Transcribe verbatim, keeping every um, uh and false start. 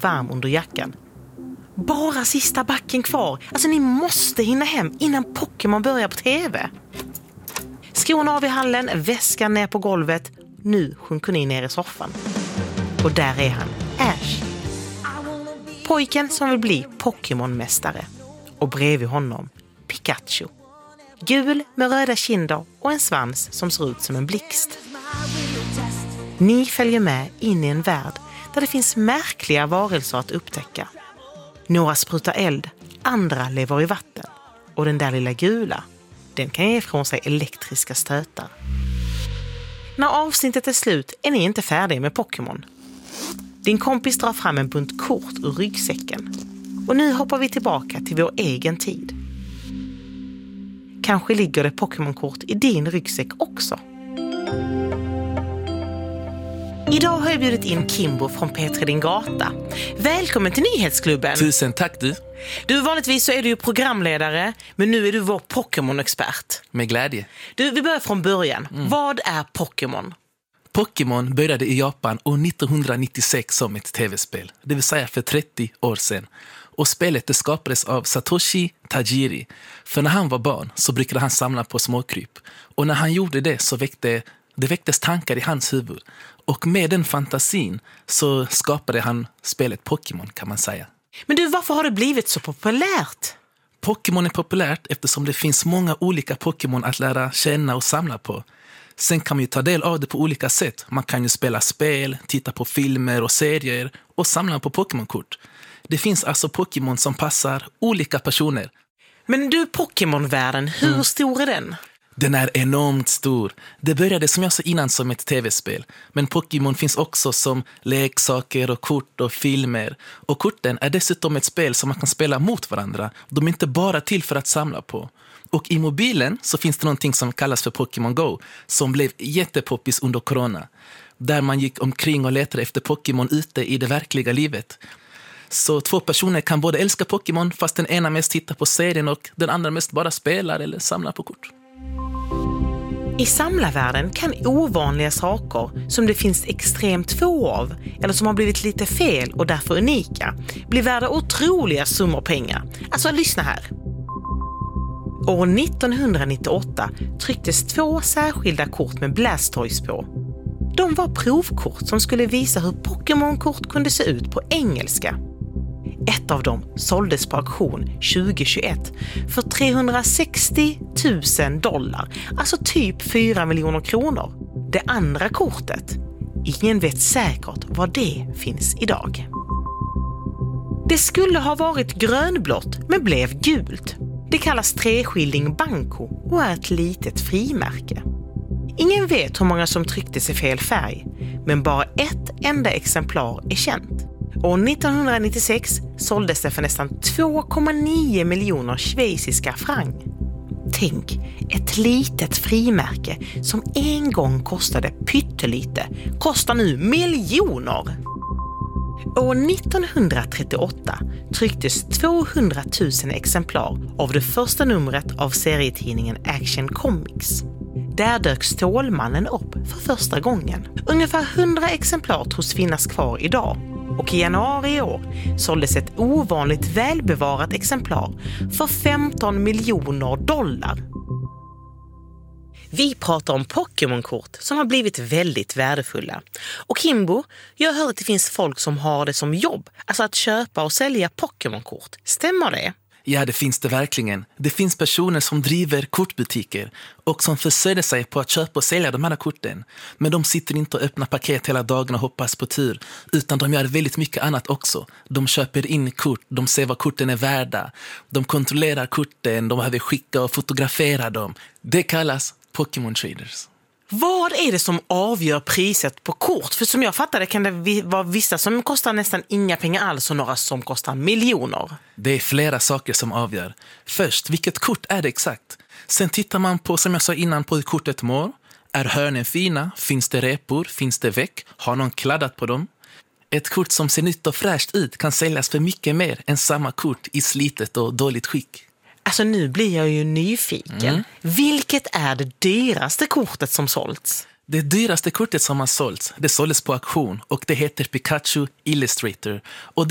varm under jackan. Bara sista backen kvar. Alltså ni måste hinna hem innan Pokémon börjar på tv. Skorna av i hallen, väskan ner på golvet. Nu sjunker ni ner i soffan. Och där är han, Ash. Pojken som vill bli Pokémon-mästare. Och bredvid honom, Pikachu. Gul med röda kinder och en svans som ser ut som en blixt. Ni följer med in i en värld där det finns märkliga varelser att upptäcka. Några sprutar eld, andra lever i vatten. Och den där lilla gula, den kan ge ifrån sig elektriska stötar. När avsnittet är slut är ni inte färdiga med Pokémon. Din kompis drar fram en bunt kort ur ryggsäcken. Och nu hoppar vi tillbaka till vår egen tid. Kanske ligger det Pokémon-kort i din ryggsäck också. Idag har jag bjudit in Kimbo från P tre Din Gata. Välkommen till Nyhetsklubben. Tusen tack du. Du, vanligtvis så är du ju programledare, men nu är du vår Pokémon-expert. Med glädje. Du, vi börjar från början. Mm. Vad är Pokémon? Pokémon började i Japan år nittonhundranittiosex som ett tv-spel, det vill säga för trettio år sedan. Och spelet det skapades av Satoshi Tajiri. För när han var barn så brukade han samla på småkryp. Och när han gjorde det så väckte, det väcktes tankar i hans huvud. Och med den fantasin så skapade han spelet Pokémon, kan man säga. Men du, varför har det blivit så populärt? Pokémon är populärt eftersom det finns många olika Pokémon att lära känna och samla på. Sen kan man ju ta del av det på olika sätt. Man kan ju spela spel, titta på filmer och serier och samla på Pokémon-kort. Det finns alltså Pokémon som passar olika personer. Men du, Pokémon-världen, hur mm. stor är den? Den är enormt stor. Det började som jag sa innan som ett tv-spel. Men Pokémon finns också som leksaker och kort och filmer. Och korten är dessutom ett spel som man kan spela mot varandra. De är inte bara till för att samla på. Och i mobilen så finns det någonting som kallas för Pokémon Go. Som blev jättepoppis under corona. Där man gick omkring och letade efter Pokémon ute i det verkliga livet. Så två personer kan både älska Pokémon fast den ena mest tittar på serien och den andra mest bara spelar eller samlar på kort. I samlarvärlden kan ovanliga saker som det finns extremt få av eller som har blivit lite fel och därför unika bli värda otroliga summor pengar. Alltså lyssna här. År nittonhundranittioåtta trycktes två särskilda kort med Blastoise på. De var provkort som skulle visa hur Pokémon-kort kunde se ut på engelska. Ett av dem såldes på auktion tjugohundratjugoett för trehundrasextio tusen dollar, alltså typ fyra miljoner kronor. Det andra kortet, ingen vet säkert var det finns idag. Det skulle ha varit grönblått men blev gult. Det kallas treskilling Banco och är ett litet frimärke. Ingen vet hur många som trycktes i fel färg, men bara ett enda exemplar är känt. År nittonhundranittiosex såldes det för nästan två komma nio miljoner schweiziska franc. Tänk, ett litet frimärke som en gång kostade pyttelite kostar nu miljoner. År nittonhundratrettioåtta trycktes tvåhundratusen exemplar av det första numret av serietidningen Action Comics. Där dök Stålmannen upp för första gången. Ungefär hundra exemplar tros finnas kvar idag. Och i januari i år såldes ett ovanligt välbevarat exemplar för femton miljoner dollar. Vi pratar om Pokémon-kort som har blivit väldigt värdefulla. Och Kimbo, jag hör att det finns folk som har det som jobb, alltså att köpa och sälja Pokémon-kort. Stämmer det? Ja, det finns det verkligen. Det finns personer som driver kortbutiker och som försörjer sig på att köpa och sälja de här korten. Men de sitter inte och öppnar paket hela dagen och hoppas på tur, utan de gör väldigt mycket annat också. De köper in kort, de ser vad korten är värda, de kontrollerar korten, de behöver skicka och fotografera dem. Det kallas Pokémon Traders. Vad är det som avgör priset på kort? För som jag fattar det kan det vara vissa som kostar nästan inga pengar alls och några som kostar miljoner. Det är flera saker som avgör. Först, vilket kort är det exakt? Sen tittar man på, som jag sa innan, på hur kortet mår. Är hörnen fina? Finns det repor? Finns det väck? Har någon kladdat på dem? Ett kort som ser nytt och fräscht ut kan säljas för mycket mer än samma kort i slitet och dåligt skick. Alltså nu blir jag ju nyfiken. Mm. Vilket är det dyraste kortet som sålts? Det dyraste kortet som har sålts, det såldes på auktion och det heter Pikachu Illustrator. Och